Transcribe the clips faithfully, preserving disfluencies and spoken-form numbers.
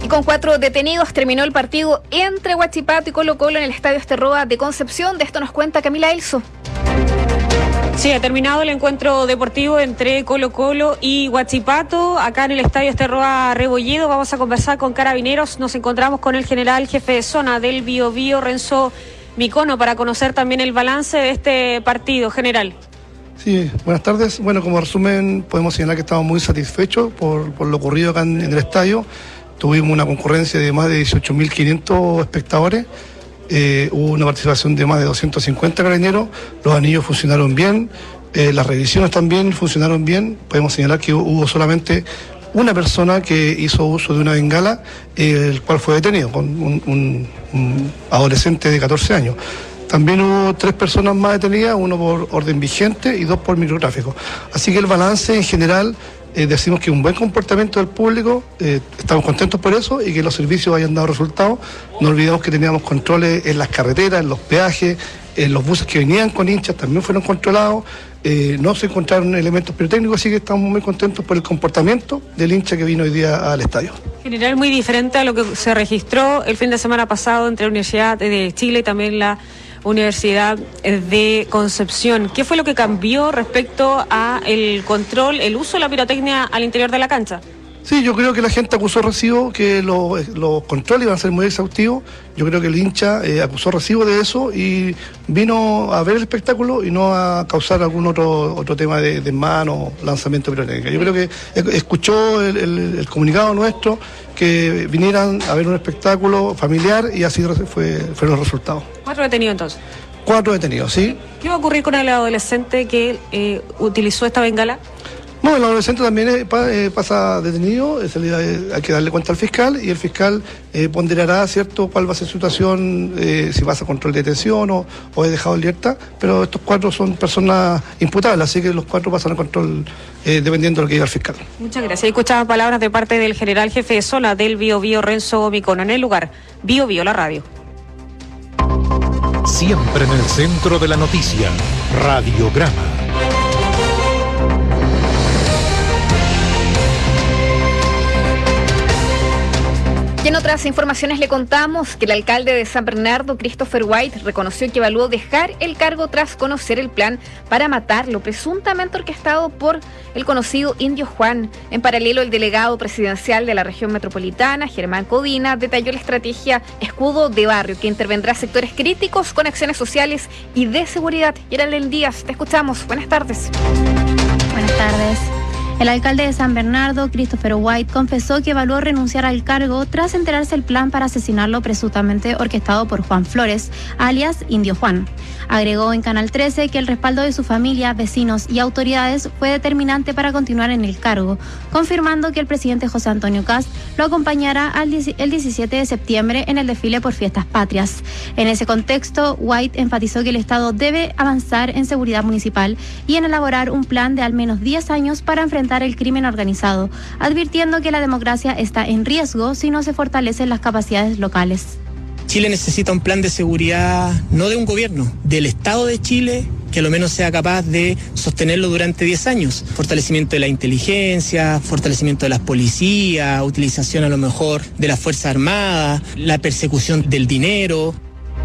Y con cuatro detenidos terminó el partido entre Huachipato y Colo-Colo en el Estadio Sterroa de Concepción. De esto nos cuenta Camila Elso. Sí, ha terminado el encuentro deportivo entre Colo-Colo y Huachipato, acá en el Estadio Sterroa Rebolledo. Vamos a conversar con Carabineros. Nos encontramos con el general jefe de zona del Biobío, Renzo Micono, para conocer también el balance de este partido. General. Sí, buenas tardes. Bueno, como resumen, podemos señalar que estamos muy satisfechos por, por lo ocurrido acá en, en el estadio. Tuvimos una concurrencia de más de dieciocho mil quinientos espectadores. Eh, hubo una participación de más de doscientos cincuenta carabineros, los anillos funcionaron bien, eh, las revisiones también funcionaron bien. Podemos señalar que hubo solamente una persona que hizo uso de una bengala, eh, el cual fue detenido, con un, un, un adolescente de catorce años. También hubo tres personas más detenidas, uno por orden vigente y dos por microtráfico. Así que el balance en general, Eh, decimos que un buen comportamiento del público, eh, estamos contentos por eso y que los servicios hayan dado resultados. No olvidemos que teníamos controles en las carreteras, en los peajes, en los buses que venían con hinchas también fueron controlados, eh, no se encontraron elementos pirotécnicos, así que estamos muy contentos por el comportamiento del hincha que vino hoy día al estadio. General, muy diferente a lo que se registró el fin de semana pasado entre la Universidad de Chile y también la Universidad de Concepción. ¿Qué fue lo que cambió respecto a el control, el uso de la pirotecnia al interior de la cancha? Sí, yo creo que la gente acusó recibo que los, los controles iban a ser muy exhaustivos. Yo creo que el hincha eh, acusó recibo de eso y vino a ver el espectáculo y no a causar algún otro otro tema de, de mano, lanzamiento de pirotecnia. Yo creo que escuchó el, el, el comunicado nuestro que vinieran a ver un espectáculo familiar y así fue, fueron los resultados. ¿Cuatro detenidos entonces? Cuatro detenidos, sí. ¿Qué va a ocurrir con el adolescente que eh, utilizó esta bengala? No, el adolescente también eh, pa, eh, pasa detenido, eh, hay que darle cuenta al fiscal y el fiscal eh, ponderará, ¿cierto?, cuál va a ser su situación, eh, si pasa a control de detención o, o es dejado en libertad, pero estos cuatro son personas imputables, así que los cuatro pasan a control eh, dependiendo de lo que diga el fiscal. Muchas gracias. Escuchaba palabras de parte del general jefe de zona del Biobío, Renzo Micono. En el lugar, Biobío, la radio. Siempre en el centro de la noticia, Radiograma. Y en otras informaciones le contamos que el alcalde de San Bernardo, Christopher White, reconoció que evaluó dejar el cargo tras conocer el plan para matarlo, presuntamente orquestado por el conocido Indio Juan. En paralelo, el delegado presidencial de la región metropolitana, Germán Codina, detalló la estrategia Escudo de Barrio, que intervendrá sectores críticos con acciones sociales y de seguridad. Yeralen Díaz, te escuchamos. Buenas tardes. Buenas tardes. El alcalde de San Bernardo, Christopher White, confesó que evaluó renunciar al cargo tras enterarse el plan para asesinarlo presuntamente orquestado por Juan Flores, alias Indio Juan. Agregó en Canal trece que el respaldo de su familia, vecinos y autoridades fue determinante para continuar en el cargo, confirmando que el presidente José Antonio Kast lo acompañará el diecisiete de septiembre en el desfile por Fiestas Patrias. En ese contexto, White enfatizó que el Estado debe avanzar en seguridad municipal y en elaborar un plan de al menos diez años para enfrentar el crimen organizado, advirtiendo que la democracia está en riesgo si no se fortalecen las capacidades locales. Chile necesita un plan de seguridad, no de un gobierno, del Estado de Chile, que a lo menos sea capaz de sostenerlo durante diez años. Fortalecimiento de la inteligencia, fortalecimiento de las policías, utilización a lo mejor de las Fuerzas Armadas, la persecución del dinero.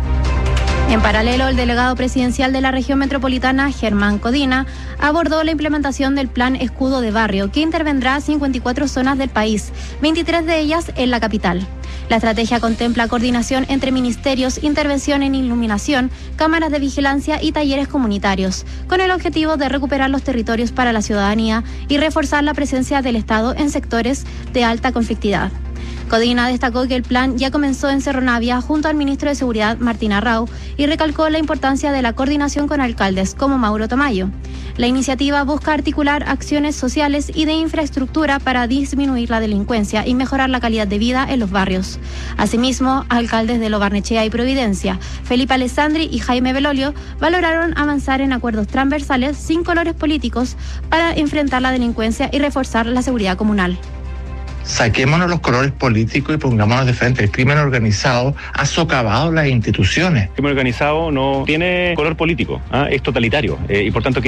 En paralelo, el delegado presidencial de la región metropolitana, Germán Codina, abordó la implementación del Plan Escudo de Barrio, que intervendrá cincuenta y cuatro zonas del país, veintitrés de ellas en la capital. La estrategia contempla coordinación entre ministerios, intervención en iluminación, cámaras de vigilancia y talleres comunitarios, con el objetivo de recuperar los territorios para la ciudadanía y reforzar la presencia del Estado en sectores de alta conflictividad. Codina destacó que el plan ya comenzó en Cerro Navia junto al ministro de Seguridad Martín Arrau y recalcó la importancia de la coordinación con alcaldes como Mauro Tamayo. La iniciativa busca articular acciones sociales y de infraestructura para disminuir la delincuencia y mejorar la calidad de vida en los barrios. Asimismo, alcaldes de Lo Barnechea y Providencia, Felipe Alessandri y Jaime Belolio, valoraron avanzar en acuerdos transversales sin colores políticos para enfrentar la delincuencia y reforzar la seguridad comunal. Saquémonos los colores políticos y pongámonos de frente. El crimen organizado ha socavado las instituciones. El crimen organizado no tiene color político, ¿eh? Es totalitario eh, y por tanto